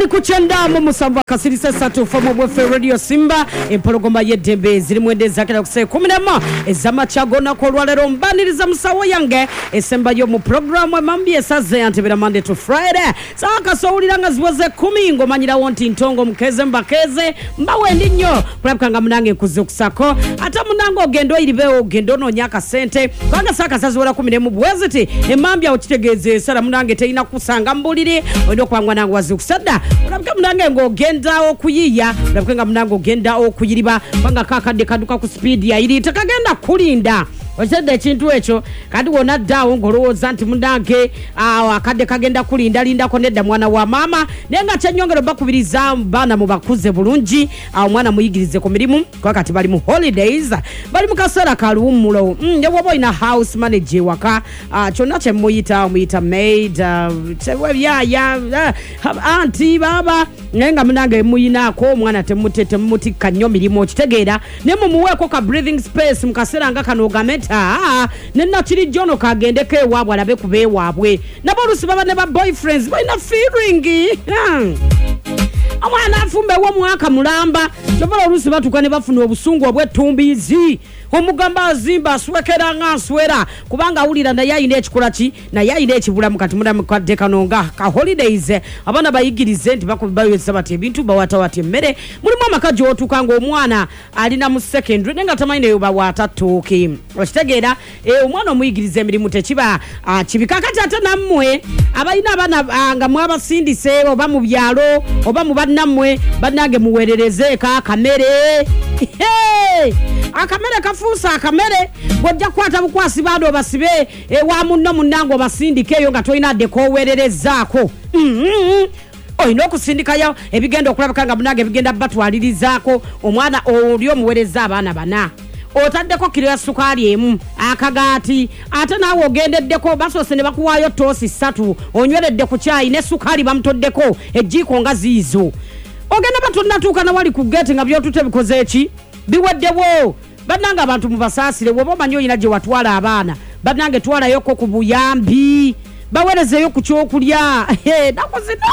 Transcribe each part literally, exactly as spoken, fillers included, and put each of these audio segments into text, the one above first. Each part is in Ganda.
Kali kuchanda mu musamba kasirisa satu fomo bwefe Radio Simba empologoma yedembe ziri mwende zakira kuse kumi na moja ezama chagona ko lwalero mbaniriza musawo yange esemba yo mu program emambi esaze antebera Monday to Friday saka souliranga ziwoze kumi ngomanyira wonti ntongo mukeze mbakeze mbawe ndinyo kulabukanga munange kuzukusako ata munango gendo ilibe ogendo no nyaka sente banga saka saziwera kumi na moja bweziti emambi achitegeze sara munange teina kusanga mbuliri ondo kwangwa nangu wazukusada ulabika munange ngo genda okuyiya ulabika munango genda okuyiriba banga kakade kaduka ku speed ya ili takagenda kulinda wachede chintu echo kadi wona dawo ngolowoza nti munange awa kade kagenda kulinda linda koneda mwana wa mama nenga chanyongero bakubiriza bana mu bakuze bulungi awo mwana muyigirize ku mirimu kwakati bali mu holidays bali mu kasera kalumulo mm yebo ina house manager waka uh, chona che muyita muyita maid uh, ya ya uh, auntie baba nenga munange muyina ko mwana temutete muti kanyo mirimo kitegera nemu muweko ka breathing space mukasera nga kanogamenta ah nenna chiri jono kagendeke wabwe alabe kube wabwe nabo lusibaba ne ba boyfriends boina feeling hmm. Amwana afumbe wo mwaka mulamba chobola olusiba tukane bafuna obusungu obwetumbizi omugamba azimba swekera nganswera kubanga ulira na yayine ekikolachi na yayine ekibula mukati munda mukadde kanonga ka holidays abana bayigirize nti bakubayesa bati ebintu bawata wati mmere mulimu amakaji otukanga omwana alina mu secondary nenga tamayine yoba watatoke okitegeera e omwana omuyigirize emirimu tekiba kibikakati ate nammwe abayina abana nga mwabasindise oba mu byalo oba mu bannamwe bannage muwerereze ka kamere hey! Akamere kafusa akamere bojja kwata bukwasi bado basibe e wa munno munango basindike yo nga toina de ko wererezako mhm mm oyino kusindika yo ebigenda okulabakanga munage bigenda batwalirizaako omwana olyo muwereza abana bana otaddeko kilo ya sukali emu akagati ate nawo ogendeddeko basose ne bakuwayo tosi satu onyweredde ku chai ne sukali bamtoddeko ejiko nga zizo ogenda batonna tuka na wali ku gate nga byotute bikoze eki biweddewo bananga abantu mubasasire wobo manyo inaje watwala abana banange twala yoko ku buyambi bawereze yo ku kyokulya he nakuzina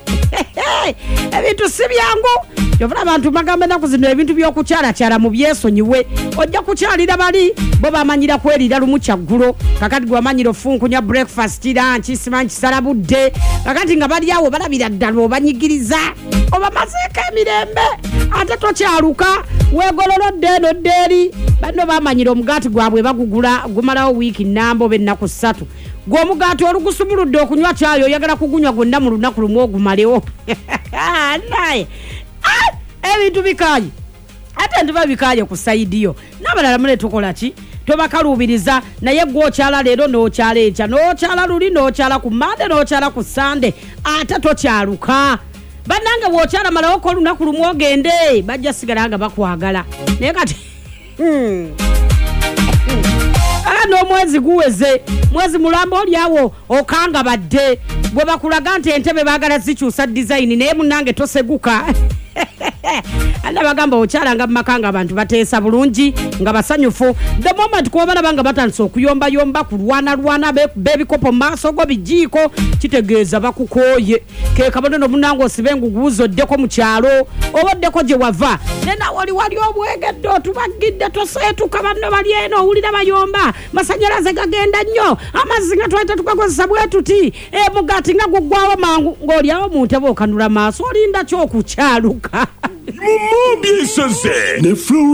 ebintu sibyangu yovula abantu magambe nakuzina ebintu byokukyala kyala mu byesonyiwe ojja kukyalira bali bo bamanyira kwelira lumucha ggulo kakati gwamanyiro funkunya breakfast lunch simanchi salabudde kakati nga bali awo balabira ddalo obanyigiriza oba mazeka emirembe ate tokyaluka wegololodde eno dderi bano bamanyira omugati gwabwe bagugula gumalawo wiiki nambo bennaku ssatu gw'omugati olugusumuludde okunywa kyayo oyagala kugunywa gwonna mu lunaku lumu ogumalewo naye ebintu bikaye ate ndiba bikaye ku saidiyo n'abalala mule tukola ki tobakalubiriza naye gwokyala leero n'okyala enkya n'okyala luli n'okyala ku Monday n'okyala ku Sunday ate tokyaluka bananga bwokyala malawo ko lunaku lumu ogende bajja sigala nga bakwagala naye kati hmm no mwezi guweze mwezi mulamba olyawo okanga badde bwe bakulaga nti entebe bagala zikyusa design naye munange toseguka ana bagamba okyala nga makanga abantu bateesa bulungi nga basanyufu the moment ko balabanga batandise okuyomba yomba kulwana lwana bebikopo maso go bijiko kitegeeza bakukoye ke kabono munango osibengu guzo ddeko mu kyalo oboddeko je wava nena wali wali obwegeddo tubagidde tosetu kabanno bali eno ulira bayomba masanyalaze gagenda nnyo amazinga twata tukakozesa bwetuti e mugati nga gugwawo mangu ngoli awo muntebo kanula maso olinda kyo ku kyaluka Mumu bien sensé.